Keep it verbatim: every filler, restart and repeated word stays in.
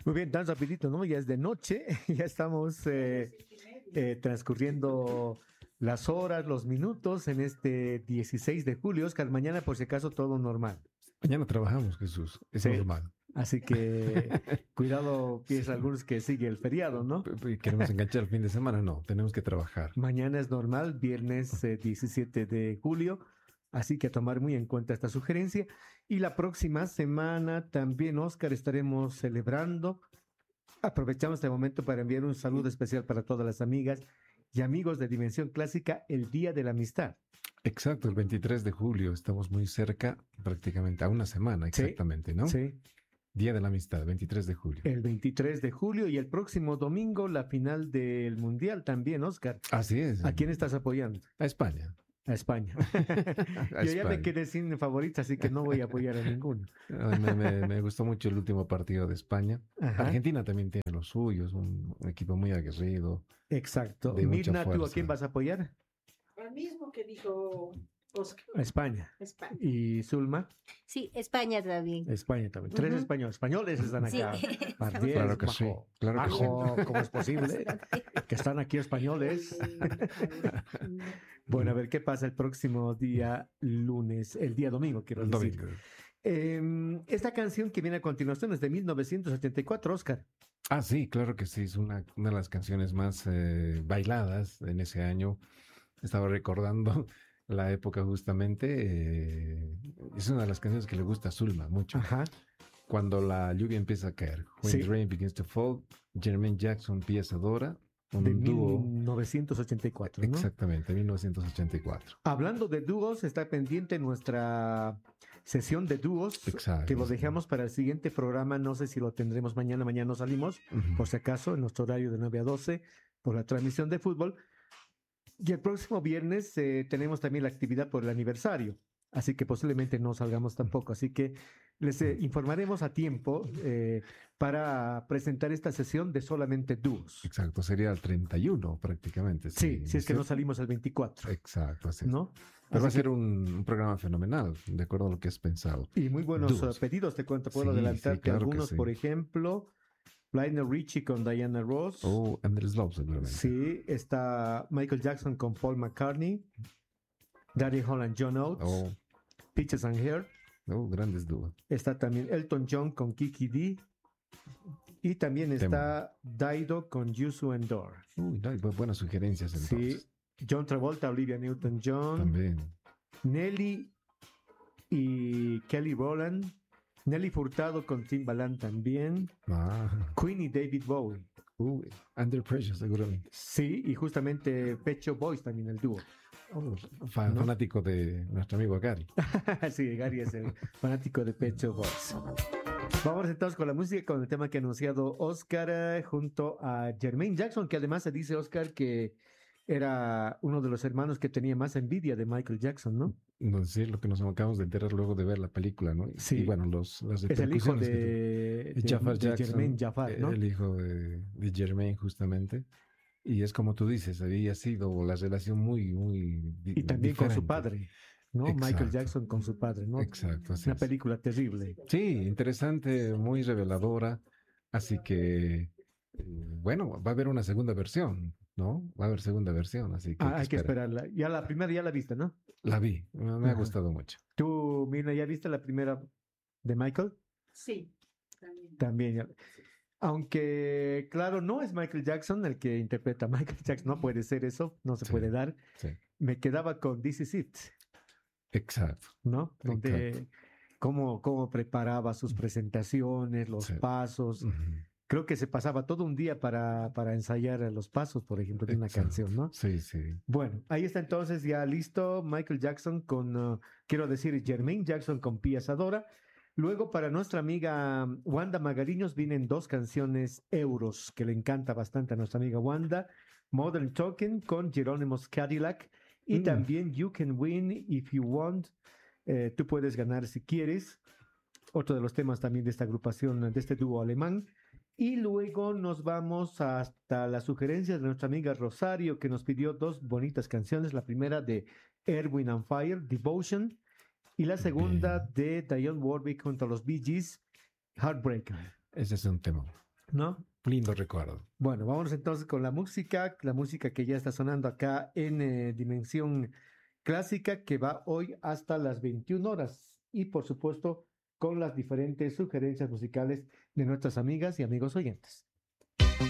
Muy bien, tan rapidito, ¿no? Ya es de noche, ya estamos eh, eh, transcurriendo las horas, los minutos en este dieciséis de julio. Oscar, mañana por si acaso todo normal. Mañana trabajamos, Jesús, es Sí, normal. así que cuidado, piensa Sí. algunos que sigue el feriado, ¿no? P- p- Queremos enganchar el fin de semana, no, tenemos que trabajar. Mañana es normal, viernes eh, diecisiete de julio, así que a tomar muy en cuenta esta sugerencia. Y la próxima semana también, Oscar, estaremos celebrando. Aprovechamos este momento para enviar un saludo especial para todas las amigas y amigos de Dimensión Clásica, el Día de la Amistad. Exacto, el veintitrés de julio, estamos muy cerca, prácticamente a una semana Sí, exactamente, ¿no? sí, Día de la Amistad, veintitrés de julio. el veintitrés de julio y el próximo domingo la final del Mundial también, Oscar. Así es. ¿A quién estás apoyando? A España. A España. A Yo ya me España. quedé sin favoritos, así que no voy a apoyar a ninguno. Ay, Me, me- me gustó mucho el último partido de España. Ajá, Argentina también tiene los suyos, un, un equipo muy aguerrido, exacto. de mucha Mirna, ¿tú a fuerza. quién vas a apoyar? Al mismo que dijo Oscar, A España. España. ¿Y Zulma? Sí, España también. España también. Tres Ujú. españoles. Españoles están Sí. acá. Estamos Bardiel, Claro que sí, Majo. claro que Majo, ¿cómo es posible que están aquí españoles? Bueno, a ver qué pasa el próximo día lunes, el día domingo, quiero El decir. domingo. Eh, esta canción que viene a continuación es de mil novecientos ochenta y cuatro, Oscar. Ah, sí, claro que sí, es una, una de las canciones más eh, bailadas en ese año. Estaba recordando la época justamente. eh, es una de las canciones que le gusta a Zulma mucho. Ajá. Cuando la lluvia empieza a caer. When Sí. the rain begins to fall, Jermaine Jackson, Pia Zadora, un De dúo. mil novecientos ochenta y cuatro, ¿no? Exactamente, mil novecientos ochenta y cuatro. Hablando de dúos, está pendiente nuestra sesión de dúos, Exacto. que lo dejamos para el siguiente programa. No sé si lo tendremos mañana, mañana no salimos, Ujú. por si acaso, en nuestro horario de nueve a doce, por la transmisión de fútbol. Y el próximo viernes eh, tenemos también la actividad por el aniversario, así que posiblemente no salgamos tampoco. Así que les eh, informaremos a tiempo eh, para presentar esta sesión de solamente dúos. Exacto, sería el treinta y uno prácticamente. Sí, si es que no ¿cierto? salimos el veinticuatro, Exacto, así es. ¿no? Pero va a Así ser un, un programa fenomenal, de acuerdo a lo que has pensado. Y muy buenos Dúos. uh, pedidos, te cuento, puedo Sí, adelantarte sí, claro que algunos, sí. por ejemplo, Lionel Richie con Diana Ross. O Andrés Love, seguramente. Sí, está Michael Jackson con Paul McCartney, Daddy Holland, John Oates, O Peaches and Hair. oh, grandes dúos. Está también Elton John con Kiki D. Y también está Dido con Yusu Endor. Uy, no, hay bu- buenas sugerencias Sí, entonces. John Travolta, Olivia Newton-John, También. Nelly y Kelly Rowland, Nelly Furtado con Timbaland también, Ah, Queen y David Bowie. uy, Under Pressure, seguramente. Sí, y justamente Pet Shop Boys también el dúo. Oh, fa- ¿No? Fanático de nuestro amigo Gary. Sí, Gary es el fanático de Pet Shop Boys. Vamos entonces con la música, con el tema que ha anunciado Oscar eh, junto a Jermaine Jackson, que además se dice, Oscar, que era uno de los hermanos que tenía más envidia de Michael Jackson, ¿no? No sé lo que nos acabamos de enterar luego de ver la película, ¿no? Y, Sí. y bueno, los, las Es el hijo repercusiones que tuvo. de, de, Jafar de Jackson, Jermaine Jafar, ¿no? el hijo de, de Jermaine, justamente. Y es como tú dices, había sido la relación muy, muy. di- Y también con su diferente. padre, ¿no? Michael Exacto. Jackson con su padre, ¿no? Exacto, así Una es. película terrible. Sí, interesante, muy reveladora. Así que, eh, bueno, va a haber una segunda versión, ¿no? Va a haber segunda versión, así que Ah, hay que esperar. esperarla. Ya la primera ya la viste, ¿no? La vi, me me ha Ajá. gustado mucho. ¿Tú, Mirna, ya viste la primera de Michael? Sí, también. También ya. Aunque, claro, no es Michael Jackson el que interpreta a Michael Jackson, no puede ser eso, no se Sí. puede dar. Sí, Me quedaba con This Is It, exacto. ¿no? Donde cómo, cómo preparaba sus presentaciones, los Sí. pasos. Ujú. Creo que se pasaba todo un día para, para ensayar los pasos, por ejemplo, de una Exacto. canción, ¿no? Sí, sí. Bueno, ahí está entonces ya listo Michael Jackson con, uh, quiero decir, Jermaine Jackson con Pia Zadora. Luego para nuestra amiga um, Wanda Magariños vienen dos canciones euros que le encanta bastante a nuestra amiga Wanda. Modern Talking con Jerónimos Cadillac y Mm. también You Can Win If You Want. Eh, tú puedes ganar si quieres. Otro de los temas también de esta agrupación, de este dúo alemán. Y luego nos vamos hasta las sugerencias de nuestra amiga Rosario, que nos pidió dos bonitas canciones. La primera de Erwin and Fire, Devotion, y la segunda de Dionne Warwick junto a los Bee Gees, Heartbreaker. Ese es un tema. ¿no? Lindo recuerdo. Bueno, vamos entonces con la música, la música que ya está sonando acá en eh, Dimensión Clásica, que va hoy hasta las veintiuna horas. Y por supuesto, con las diferentes sugerencias musicales de nuestras amigas y amigos oyentes.